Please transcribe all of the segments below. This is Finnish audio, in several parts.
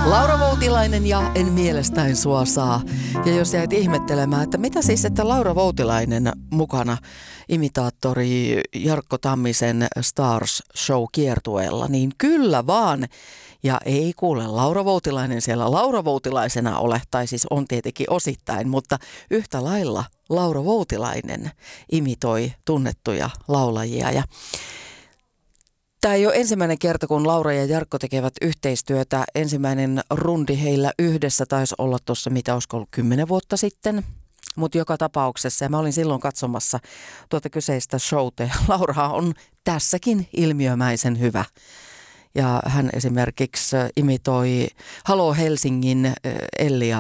Laura Voutilainen ja En mielestäin sua saa. Ja jos jäit ihmettelemään, että mitä siis, että Laura Voutilainen mukana imitaattori Jarkko Tammisen Stars Show -kiertueella, niin kyllä vaan. Ja ei kuule Laura Voutilainen siellä Laura Voutilaisena ole, tai siis on tietenkin osittain, mutta yhtä lailla Laura Voutilainen imitoi tunnettuja laulajia. Ja tämä ei ole ensimmäinen kerta, kun Laura ja Jarkko tekevät yhteistyötä. Ensimmäinen rundi heillä yhdessä taisi olla tuossa, mitä olisiko ollut 10 vuotta sitten. Mutta joka tapauksessa, ja mä olin silloin katsomassa tuota kyseistä showta, ja Laura on tässäkin ilmiömäisen hyvä. Ja hän esimerkiksi imitoi Halo Helsingin Ellia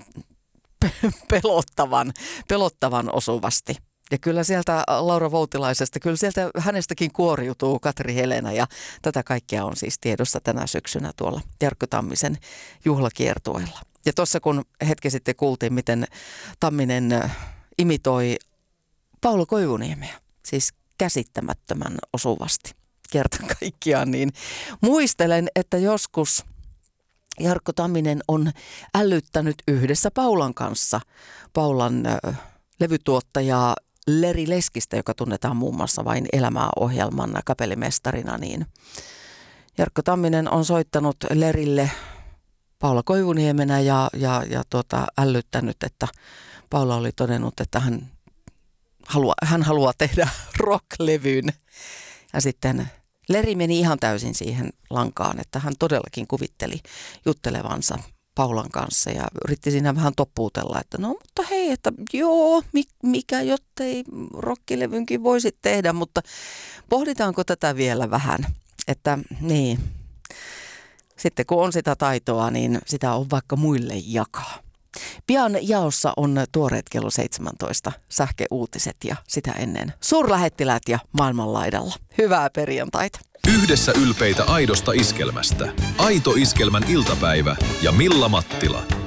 pelottavan osuvasti. Ja kyllä sieltä Laura Voutilaisesta, kyllä sieltä hänestäkin kuoriutuu Katri Helena, ja tätä kaikkea on siis tiedossa tänä syksynä tuolla Jarkko Tammisen juhlakiertueella. Ja tuossa kun hetki sitten kuultiin, miten Tamminen imitoi Paula Koivuniemeä, siis käsittämättömän osuvasti kerta kaikkiaan, niin muistelen, että joskus Jarkko Tamminen on älyttänyt yhdessä Paulan kanssa, Paulan levytuottajaa Leri Leskistä, joka tunnetaan muun muassa Vain elämää -ohjelman kapellimestarina, niin Jarkko Tamminen on soittanut Lerille Paula Koivuniemenä ja älyttänyt, että Paula oli todennut, että hän haluaa tehdä rock-levyn. Ja sitten Leri meni ihan täysin siihen lankaan, että hän todellakin kuvitteli juttelevansa Paulan kanssa ja yritti siinä vähän toppuutella, että no mutta hei, että joo, mikä jottei rock-levynkin voisi tehdä, mutta pohditaanko tätä vielä vähän, että niin. Sitten kun on sitä taitoa, niin sitä on vaikka muille jakaa. Pian jaossa on tuoreet kello 17 sähköuutiset ja sitä ennen suurlähettiläät ja maailmanlaidalla. Hyvää perjantaita. Yhdessä ylpeitä aidosta iskelmästä. Aito iskelmän iltapäivä ja Milla Mattila.